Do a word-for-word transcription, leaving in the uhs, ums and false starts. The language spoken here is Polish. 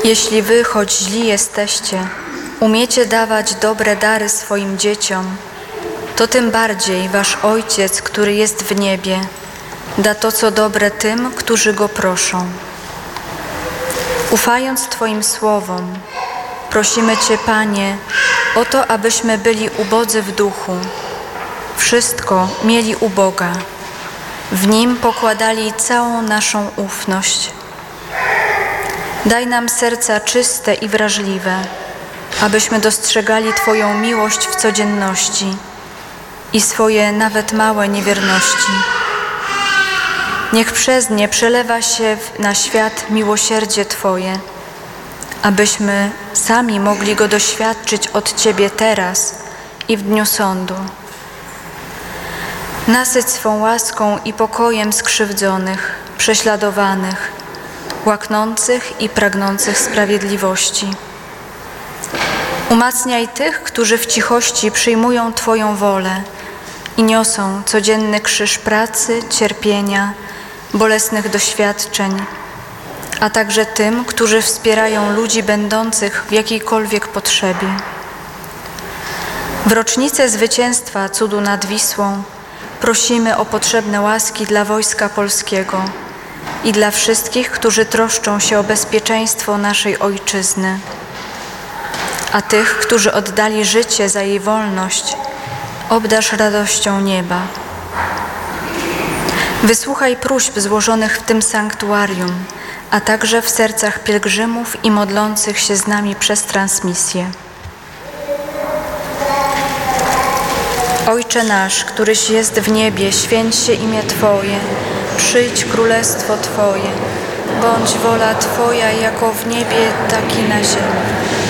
Jeśli wy, choć źli jesteście, umiecie dawać dobre dary swoim dzieciom, to tym bardziej wasz Ojciec, który jest w niebie, da to, co dobre tym, którzy Go proszą. Ufając Twoim słowom, prosimy Cię, Panie, o to, abyśmy byli ubodzy w duchu, wszystko mieli u Boga, w Nim pokładali całą naszą ufność. Daj nam serca czyste i wrażliwe, abyśmy dostrzegali Twoją miłość w codzienności i swoje nawet małe niewierności. Niech przez nie przelewa się na świat miłosierdzie Twoje, abyśmy sami mogli go doświadczyć od Ciebie teraz i w dniu sądu. Nasyć swą łaską i pokojem skrzywdzonych, prześladowanych, łaknących i pragnących sprawiedliwości. Umacniaj tych, którzy w cichości przyjmują Twoją wolę i niosą codzienny krzyż pracy, cierpienia, bolesnych doświadczeń, a także tym, którzy wspierają ludzi będących w jakiejkolwiek potrzebie. W rocznicę zwycięstwa cudu nad Wisłą prosimy o potrzebne łaski dla Wojska Polskiego i dla wszystkich, którzy troszczą się o bezpieczeństwo naszej Ojczyzny, a tych, którzy oddali życie za jej wolność, obdarz radością nieba. Wysłuchaj próśb złożonych w tym sanktuarium, a także w sercach pielgrzymów i modlących się z nami przez transmisję. Ojcze nasz, któryś jest w niebie, święć się imię Twoje, przyjdź królestwo Twoje, bądź wola Twoja jako w niebie, tak i na ziemi.